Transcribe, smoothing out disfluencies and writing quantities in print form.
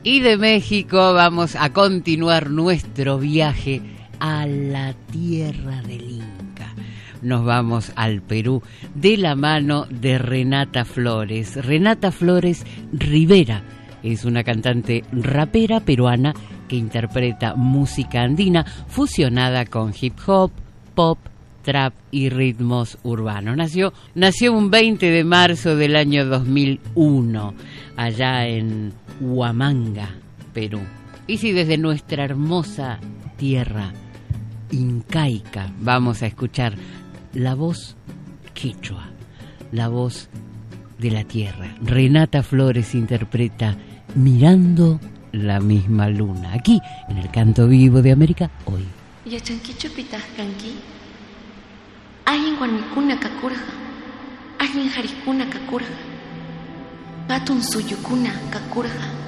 Y de México vamos a continuar nuestro viaje a la tierra del Inca. Nos vamos al Perú de la mano de Renata Flores. Renata Flores Rivera es una cantante rapera peruana que interpreta música andina fusionada con hip hop, pop, trap y ritmos urbanos. Nació un 20 de marzo del año 2001, allá en Huamanga, Perú. Y si desde nuestra hermosa tierra incaica vamos a escuchar la voz quechua, la voz de la tierra. Renata Flores interpreta Mirando la misma luna, aquí en el Canto Vivo de América Hoy. Alguien guarmicuna kakurja, alguien jaricuna kakurja, gatun suyukuna kakurja.